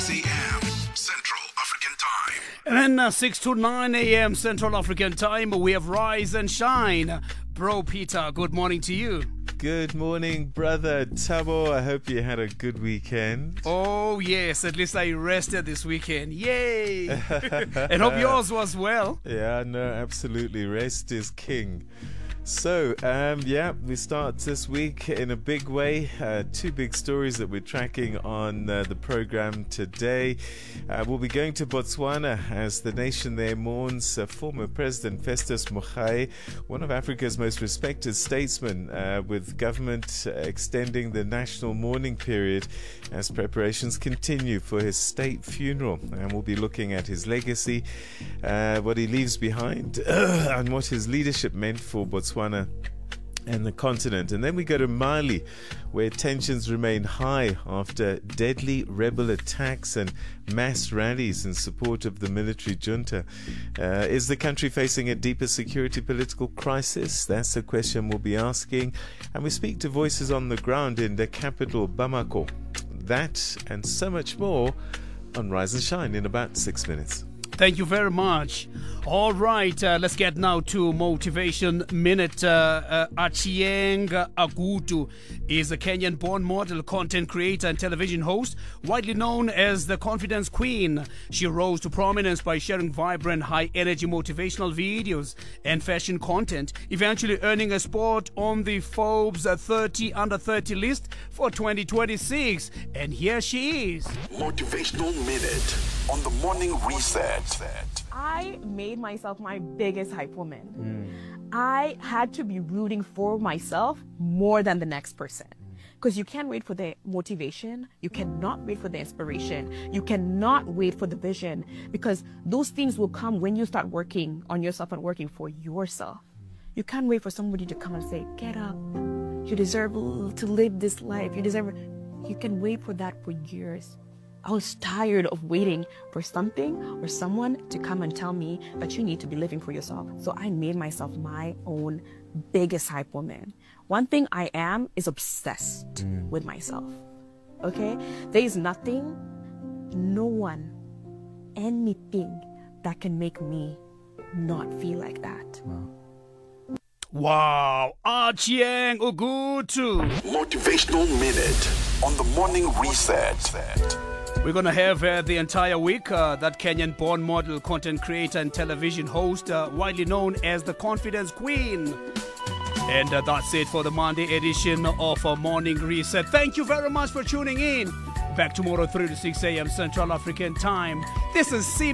6 a.m. Central African Time. And then 6 to 9 a.m. Central African Time, we have Rise and Shine. Bro Peter, good morning to you. Good morning, brother Tabo. I hope you had a good weekend. Oh, yes. At least I rested this weekend. Yay! And hope yours was well. Yeah, no, absolutely. Rest is king. So, we start this week in a big way. Two big stories that we're tracking on the program today. We'll be going to Botswana as the nation there mourns former President Festus Mogae, one of Africa's most respected statesmen, with government extending the national mourning period as preparations continue for his state funeral. And we'll be looking at his legacy, what he leaves behind, and what his leadership meant for Botswana and the continent. And then we go to Mali, where tensions remain high after deadly rebel attacks and mass rallies in support of the military junta. Is the country facing a deeper security political crisis? That's the question we'll be asking. And we speak to voices on the ground in the capital, Bamako. That and so much more on Rise and Shine in about 6 minutes. Thank you very much. All right, let's get now to Motivation Minute. Achieng Agutu is a Kenyan-born model, content creator, and television host, widely known as the Confidence Queen. She rose to prominence by sharing vibrant, high-energy motivational videos and fashion content, eventually earning a spot on the Forbes 30 Under 30 list for 2026. And here she is. Motivational Minute on the Morning Reset. I made myself my biggest hype woman. I had to be rooting for myself more than the next person. Because you can't wait for the motivation. You cannot wait for the inspiration. You cannot wait for the vision. Because those things will come when you start working on yourself and working for yourself. You can't wait for somebody to come and say, get up. You deserve to live this life. You can wait for that for years. I was tired of waiting for something or someone to come and tell me that you need to be living for yourself. So I made myself my own biggest hype woman. One thing I am is obsessed with myself. Okay? There is nothing, no one, anything that can make me not feel like that. Wow, Achieng Ugutu. Motivational Minute on the Morning Reset. We're going to have the entire week that Kenyan-born model, content creator, and television host, widely known as the Confidence Queen. And that's it for the Monday edition of Morning Reset. Thank you very much for tuning in. Back tomorrow, 3 to 6 a.m. Central African Time. This is